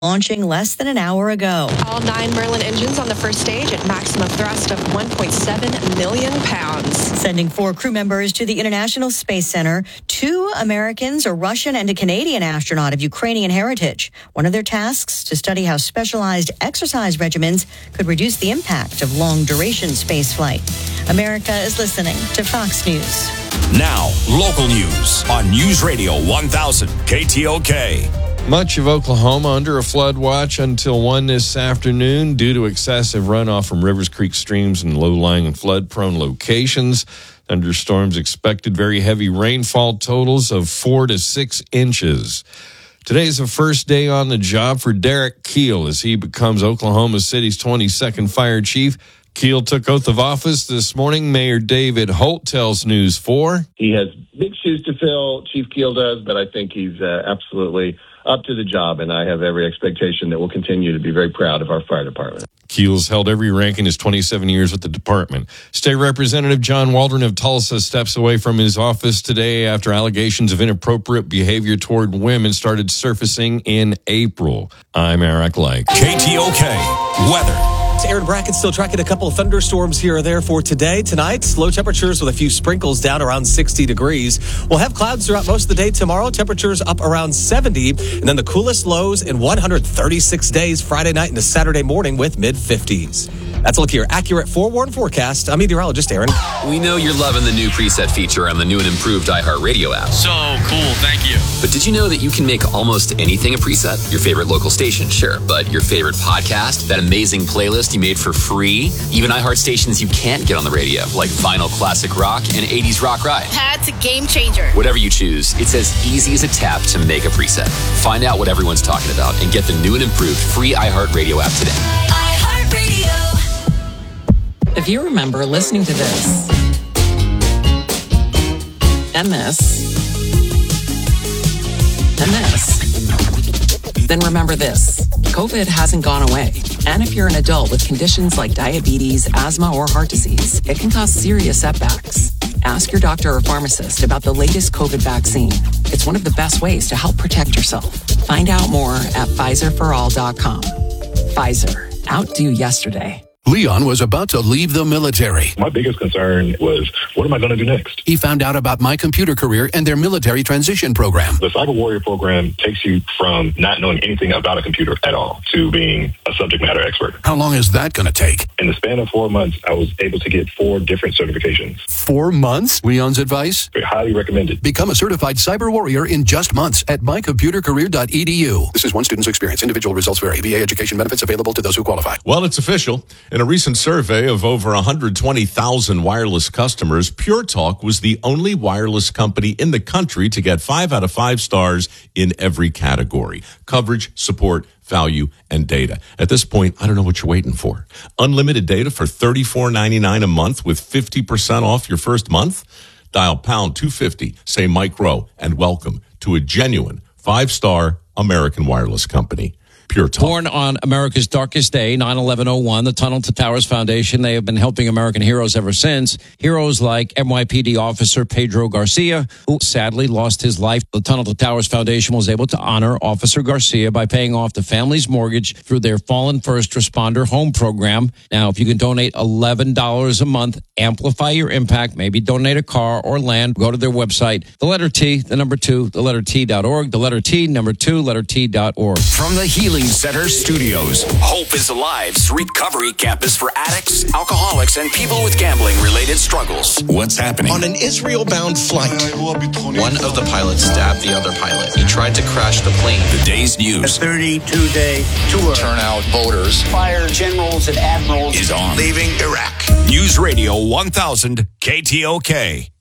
launching less than an hour ago. All 9 Merlin engines on the first stage at maximum thrust of 1.7 million pounds. Sending 4 crew members to the International Space Center. 2 Americans, a Russian and a Canadian astronaut of Ukrainian heritage. One of their tasks to study how specialized exercise regimens could reduce the impact of long-duration spaceflight. America is listening to Fox News. Now, local news on News Radio 1000 KTOK. Much of Oklahoma under a flood watch until 1 this afternoon due to excessive runoff from Rivers Creek streams and low-lying and flood-prone locations. Thunderstorms expected, very heavy rainfall totals of 4 to 6 inches. Today's the first day on the job for Derek Keel as he becomes Oklahoma City's 22nd fire chief. Keel took oath of office this morning. Mayor David Holt tells News 4. He has big shoes to fill, Chief Keel does, but I think he's absolutely up to the job, and I have every expectation that we'll continue to be very proud of our fire department. Keel's held every rank in his 27 years with the department. State Representative John Waldron of Tulsa steps away from his office today after allegations of inappropriate behavior toward women started surfacing in April. I'm Eric Lake. KTOK weather. Aaron Brackett still tracking a couple of thunderstorms here or there for today. Tonight, low temperatures with a few sprinkles down around 60 degrees. We'll have clouds throughout most of the day tomorrow. Temperatures up around 70. And then the coolest lows in 136 days Friday night into Saturday morning with mid-50s. That's a look at your accurate forewarned forecast. I'm meteorologist Aaron. We know you're loving the new preset feature on the new and improved iHeartRadio app. So cool, thank you. But did you know that you can make almost anything a preset? Your favorite local station, sure. But your favorite podcast, that amazing playlist you made for free, even iHeart stations you can't get on the radio, like Vinyl Classic Rock and 80s Rock Ride. That's a game changer. Whatever you choose, it's as easy as a tap to make a preset. Find out what everyone's talking about and get the new and improved free iHeartRadio app today. iHeartRadio. If you remember listening to this, and this, and this, then remember this. COVID hasn't gone away. And if you're an adult with conditions like diabetes, asthma, or heart disease, it can cause serious setbacks. Ask your doctor or pharmacist about the latest COVID vaccine. It's one of the best ways to help protect yourself. Find out more at PfizerForAll.com. Pfizer. Outdo yesterday. Leon was about to leave the military. My biggest concern was, what am I going to do next? He found out about My Computer Career and their military transition program. The Cyber Warrior program takes you from not knowing anything about a computer at all to being a subject matter expert. How long is that going to take? In the span of 4 months, I was able to get 4 different certifications. 4 months? Leon's advice? Highly recommended. Become a certified Cyber Warrior in just months at mycomputercareer.edu. This is one student's experience. Individual results vary. VA education benefits available to those who qualify. Well, it's official. In a recent survey of over 120,000 wireless customers, Pure Talk was the only wireless company in the country to get 5 out of 5 stars in every category: coverage, support, value, and data. At this point, I don't know what you're waiting for. Unlimited data for $34.99 a month with 50% off your first month? Dial pound 250, say Mike Rowe, and welcome to a genuine 5-star American wireless company. Pure Talk. Born on America's darkest day, 9/11/01, the Tunnel to Towers Foundation, they have been helping American heroes ever since. Heroes like NYPD officer Pedro Garcia, who sadly lost his life. The Tunnel to Towers Foundation was able to honor Officer Garcia by paying off the family's mortgage through their Fallen First Responder Home Program. Now, if you can donate $11 a month, amplify your impact, maybe donate a car or land, go to their website, the letter T, the number 2, the letter T.org, the letter T, number 2, letter T.org. From the Healing Center Studios, Hope is Alive's recovery campus for addicts, alcoholics, and people with gambling-related struggles. What's happening? On an Israel-bound flight, one of the pilots stabbed the other pilot. He tried to crash the plane. The day's news. A 32-day tour. Turnout voters. Fire generals and admirals is on. Leaving Iraq. News Radio 1000 KTOK.